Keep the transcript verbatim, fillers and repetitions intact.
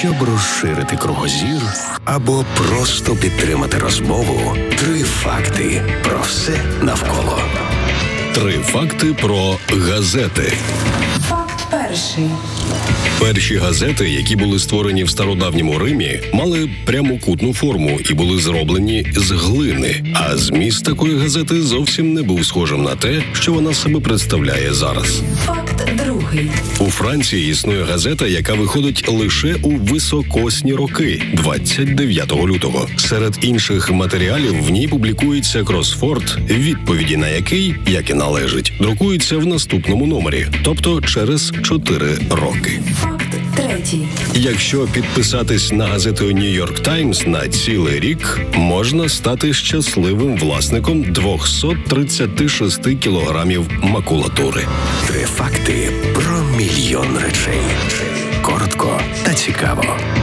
Щоб розширити кругозір або просто підтримати розмову, три факти про все навколо. Три факти про газети. Факт перший. Перші газети, які були створені в стародавньому Римі, мали прямокутну форму і були зроблені з глини, а зміст такої газети зовсім не був схожим на те, що вона себе представляє зараз. Факт другий. У Франції існує газета, яка виходить лише у високосні роки – двадцять дев'ятого лютого. Серед інших матеріалів в ній публікується кросфорд, відповіді на який, як і належить, друкуються в наступному номері, тобто через чотири роки. Факт третій. Якщо підписатись на газету «Нью-Йорк Таймс» на цілий рік, можна стати щасливим власником двісті тридцять шість кілограмів макулатури. Три факти про мільйон речей. Коротко та цікаво.